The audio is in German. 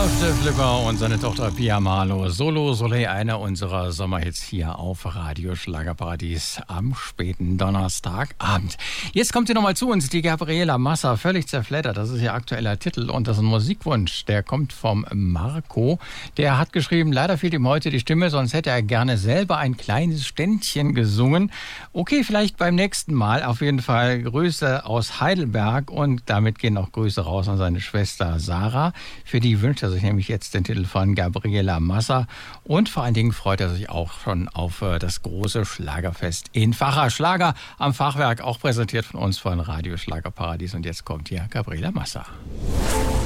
Def Flipper und seine Tochter Pia Malo. Solo Soleil, einer unserer Sommerhits hier auf Radio Schlagerparadies am späten Donnerstagabend. Jetzt kommt sie nochmal zu uns, die Gabriela Massa, völlig zerfleddert. Das ist ihr aktueller Titel und das ist ein Musikwunsch. Der kommt vom Marco. Der hat geschrieben, leider fehlt ihm heute die Stimme, sonst hätte er gerne selber ein kleines Ständchen gesungen. Okay, vielleicht beim nächsten Mal. Auf jeden Fall Grüße aus Heidelberg und damit gehen auch Grüße raus an seine Schwester Sarah. Für die wünscht er sich nämlich jetzt den Titel von Gabriela Massa und vor allen Dingen freut er sich auch schon auf das große Schlagerfest in Facher. Schlager am Fachwerk, auch präsentiert von uns von Radio Schlagerparadies. Und jetzt kommt hier Gabriela Massa.